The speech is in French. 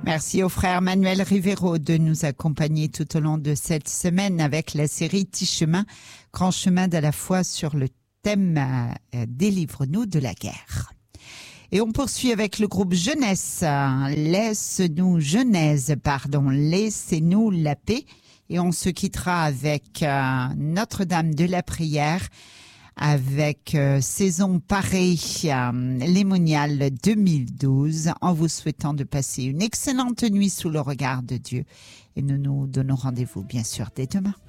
Merci au frère Manuel Rivero de nous accompagner tout au long de cette semaine avec la série Petit chemin, grand chemin de la foi sur le thème Délivre-nous de la guerre. Et on poursuit avec le groupe Jeunesse. Laissez-nous la paix. Et on se quittera avec Notre-Dame de la prière, avec saison pareille, les moniales 2012, en vous souhaitant de passer une excellente nuit sous le regard de Dieu. Et nous nous donnons rendez-vous, bien sûr, dès demain.